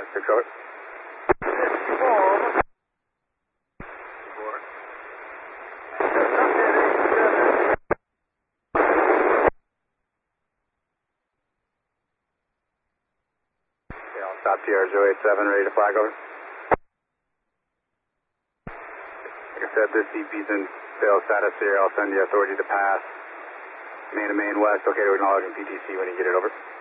6 over. 54. Stop TR-087, ready to flag over. Like I said, this CP's in fail status here. I'll send the authority to pass. Main to main west, okay to acknowledging PTC when you get it over.